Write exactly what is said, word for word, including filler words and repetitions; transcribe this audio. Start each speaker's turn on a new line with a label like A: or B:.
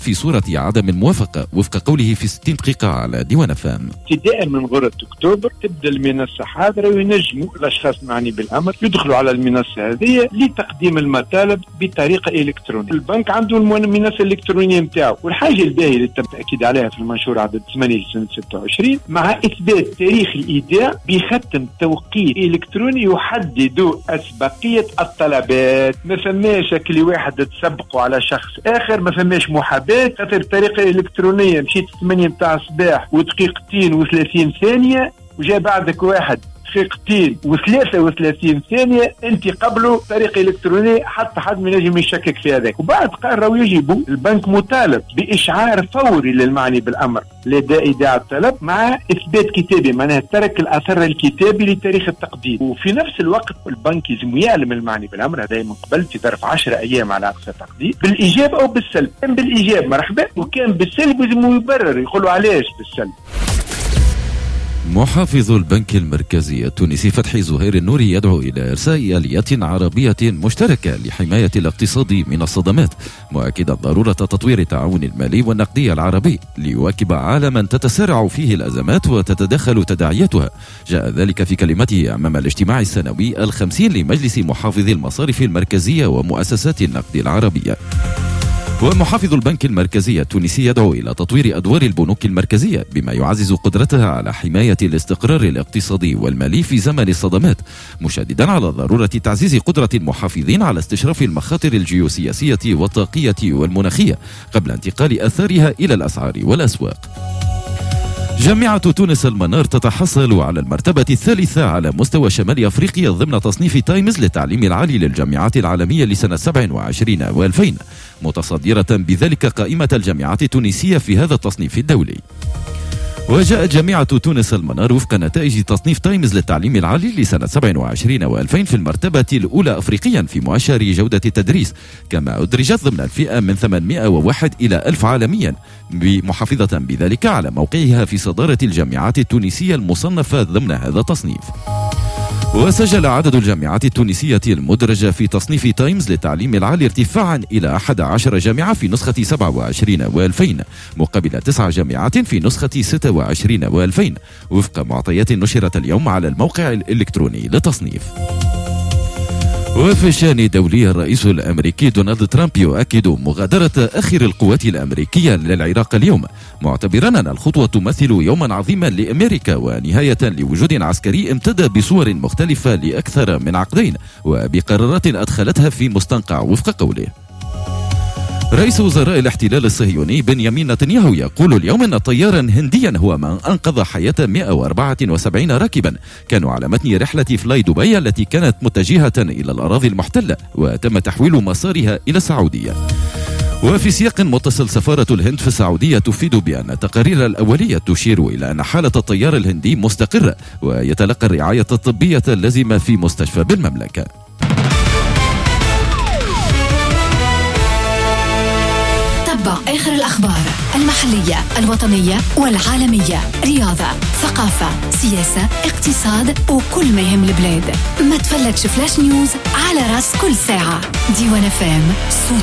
A: في صورة عدم الموافقة وفق قوله في ستين دقيقة على ديوان فام.
B: ابتداء من غرة أكتوبر تبدأ المنصة حاضرة وينجموا الأشخاص المعني بالأمر يدخلوا على المنصة هذه لتقديم المطالب بطريقة إلكترونية. البنك عنده المنصة الإلكترونية متاعه، والحاجة الباهية اللي تم التأكيد عليها في المنشور عدد ثمانية سنة ستة وعشرين مع إثبات تاريخ الإيداع بختم توقيت إلكتروني يحدد أسبقية الطلبات. ما فماش كل واحد تسبقوا على شخص آخر، ما فماش محاباة، خاطر الطريقة الإلكترونية مشيت ثمانية متاع الصباح ودقيقتين وثلاثين ثانية وجاء بعدك واحد دقيقتين وثلاثة وثلاثين ثانية، انت قبله طريقة إلكترونية حتى حد من يجب يشكك في هذاك. وبعد قرروا يجب البنك مطالب بإشعار فوري للمعني بالأمر لدى إيداع الطلب مع إثبات كتابي، معناها ترك الأثر الكتابي لتاريخ التقديم. وفي نفس الوقت البنك يلزم يعلم المعني بالأمر هذا من قبل في ظرف عشرة أيام على أقصى تقدير بالإيجاب أو بالسلب. كان بالإيجاب مرحبا، وكان بالسلب يلزم يبرر يقولوا علاش بالسلب.
A: محافظ البنك المركزي التونسي فتحي زهير النوري يدعو إلى إرساء آليات عربية مشتركة لحماية الاقتصاد من الصدمات، مؤكدا ضرورة تطوير التعاون المالي والنقدي العربي ليواكب عالما تتسارع فيه الأزمات وتتدخل تداعياتها. جاء ذلك في كلمته أمام الاجتماع السنوي الخمسين لمجلس محافظي المصارف المركزية ومؤسسات النقد العربية. ومحافظ البنك المركزي التونسي يدعو إلى تطوير أدوار البنوك المركزية بما يعزز قدرتها على حماية الاستقرار الاقتصادي والمالي في زمن الصدمات، مشددا على ضرورة تعزيز قدرة المحافظين على استشراف المخاطر الجيوسياسية والطاقية والمناخية قبل انتقال أثارها إلى الأسعار والأسواق. جامعة تونس المنار تتحصل على المرتبة الثالثة على مستوى شمال أفريقيا ضمن تصنيف تايمز للتعليم العالي للجامعات العالمية لسنة سبعة وعشرين وألفين، متصدرة بذلك قائمة الجامعات التونسية في هذا التصنيف الدولي. وجاءت جامعة تونس المنار وفق نتائج تصنيف تايمز للتعليم العالي لسنة سبعة وعشرين وألفين في المرتبة الأولى أفريقيا في مؤشر جودة التدريس، كما أدرجت ضمن الفئة من ثمانمائة وواحد إلى ألف عالميا، محافظة بذلك على موقعها في صدارة الجامعات التونسية المصنفة ضمن هذا التصنيف. وسجل عدد الجامعات التونسية المدرجة في تصنيف تايمز للتعليم العالي ارتفاعا إلى أحد عشر جامعة في نسخة سبعة وعشرين وألفين مقابل تسع جامعات في نسخة ستة وعشرين وألفين وفق معطيات نشرت اليوم على الموقع الإلكتروني للتصنيف. وفي الشأن دولي الرئيس الأمريكي دونالد ترامب يؤكد مغادرة آخر القوات الأمريكية للعراق اليوم، معتبرا أن الخطوة تمثل يوما عظيما لأمريكا ونهاية لوجود عسكري امتد بصور مختلفة لأكثر من عقدين وبقرارات أدخلتها في مستنقع وفق قوله. رئيس وزراء الاحتلال الصهيوني بنيامين نتنياهو يقول اليوم أن طيارا هنديا هو من أنقذ حياة مئة وأربعة وسبعين راكبا كانوا على متن رحلة فلاي دبي التي كانت متجهة إلى الأراضي المحتلة وتم تحويل مسارها إلى السعودية. وفي سياق متصل، سفارة الهند في السعودية تفيد بأن التقارير الأولية تشير إلى أن حالة الطيار الهندي مستقرة ويتلقى الرعاية الطبية اللازمة في مستشفى بالمملكة.
C: آخر الأخبار المحلية الوطنية والعالمية، رياضة، ثقافة، سياسة، اقتصاد وكل ما يهم البلاد. ما تفلتش فلاش نيوز على راس كل ساعة. ديوان فام، صوت